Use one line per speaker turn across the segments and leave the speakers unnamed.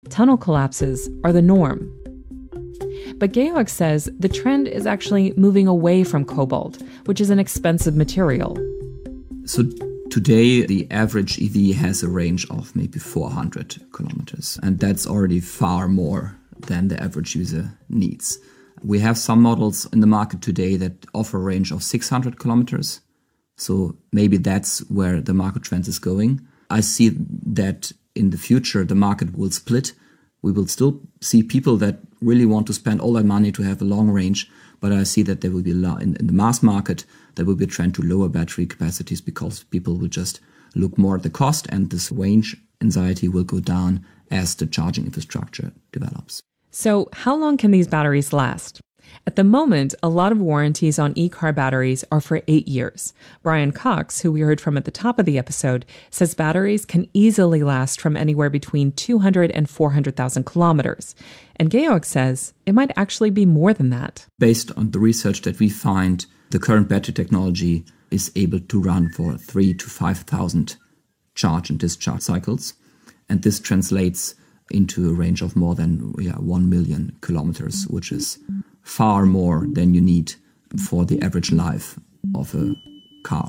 tunnel collapses are the norm. But Georg says the trend is actually moving away from cobalt, which is an expensive material.
So today, the average EV has a range of maybe 400 kilometers, and that's already far more than the average user needs. We have some models in the market today that offer a range of 600 kilometers. So maybe that's where the market trend is going. I see that in the future, the market will split. We will still see people that really want to spend all their money to have a long range, but I see that there will be in the mass market, there will be a trend to lower battery capacities because people will just look more at the cost, and this range anxiety will go down as the charging infrastructure develops.
So how long can these batteries last? At the moment, a lot of warranties on e-car batteries are for 8 years. Brian Cox, who we heard from at the top of the episode, says batteries can easily last from anywhere between 200 and 400,000 kilometers. And Georg says it might actually be more than that.
Based on the research that we find, the current battery technology is able to run for 3,000 to 5,000 charge and discharge cycles. And this translates into a range of more than 1 million kilometers, which is far more than you need for the average life of a car.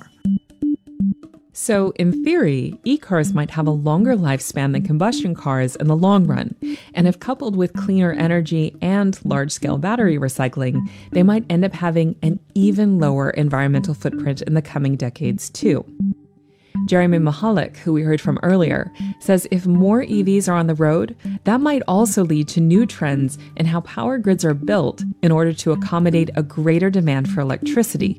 So, in theory, e-cars might have a longer lifespan than combustion cars in the long run. And if coupled with cleaner energy and large-scale battery recycling, they might end up having an even lower environmental footprint in the coming decades, too. Jeremy Mahalik, who we heard from earlier, says if more EVs are on the road, that might also lead to new trends in how power grids are built in order to accommodate a greater demand for electricity.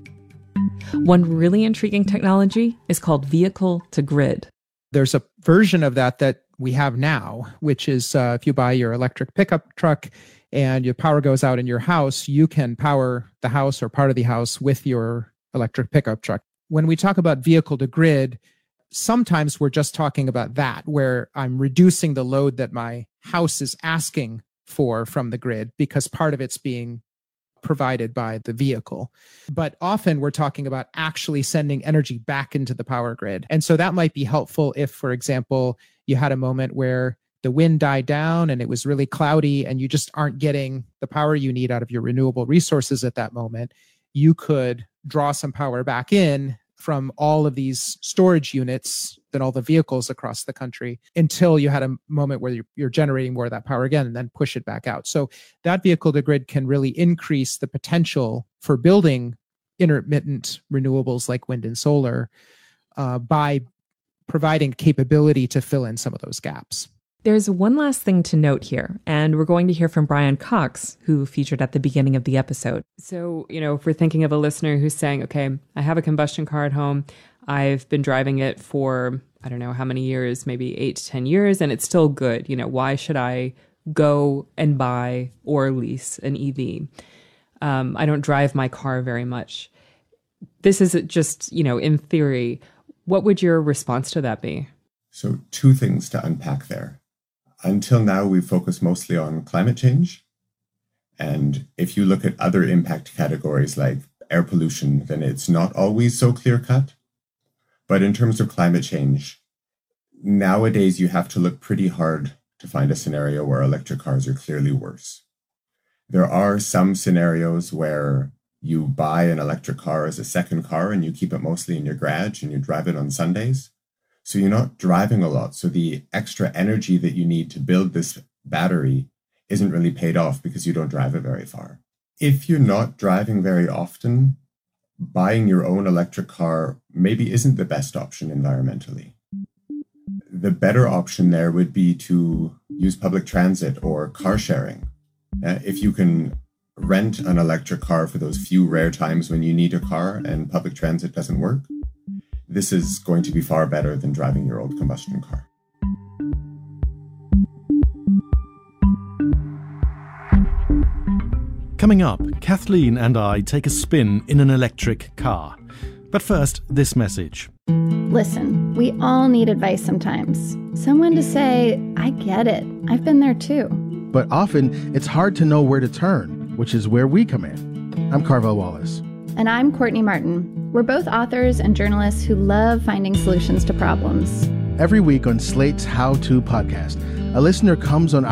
One really intriguing technology is called vehicle-to-grid.
There's a version of that we have now, which is if you buy your electric pickup truck and your power goes out in your house, you can power the house or part of the house with your electric pickup truck. When we talk about vehicle-to-grid, sometimes we're just talking about that, where I'm reducing the load that my house is asking for from the grid because part of it's being provided by the vehicle. But often we're talking about actually sending energy back into the power grid. And so that might be helpful if, for example, you had a moment where the wind died down and it was really cloudy and you just aren't getting the power you need out of your renewable resources at that moment. You could draw some power back in from all of these storage units and all the vehicles across the country until you had a moment where you're generating more of that power again and then push it back out. So that vehicle to grid can really increase the potential for building intermittent renewables like wind and solar by providing capability to fill in some of those gaps.
There's one last thing to note here, and we're going to hear from Brian Cox, who featured at the beginning of the episode. So, if we're thinking of a listener who's saying, okay, I have a combustion car at home, I've been driving it for, I don't know how many years, maybe 8 to 10 years, and it's still good. Why should I go and buy or lease an EV? I don't drive my car very much. This is just, in theory. What would your response to that be?
So 2 things to unpack there. Until now, we've focused mostly on climate change. And if you look at other impact categories like air pollution, then it's not always so clear-cut. But in terms of climate change, nowadays you have to look pretty hard to find a scenario where electric cars are clearly worse. There are some scenarios where you buy an electric car as a second car and you keep it mostly in your garage and you drive it on Sundays. So you're not driving a lot. So the extra energy that you need to build this battery isn't really paid off because you don't drive it very far. If you're not driving very often, buying your own electric car maybe isn't the best option environmentally. The better option there would be to use public transit or car sharing. If you can rent an electric car for those few rare times when you need a car and public transit doesn't work, this is going to be far better than driving your old combustion car.
Coming up, Kathleen and I take a spin in an electric car. But first, this message.
Listen, we all need advice sometimes. Someone to say, I get it. I've been there too.
But often, it's hard to know where to turn, which is where we come in. I'm Carvel Wallace.
And I'm Courtney Martin. We're both authors and journalists who love finding solutions to problems.
Every week on Slate's How To podcast, a listener comes on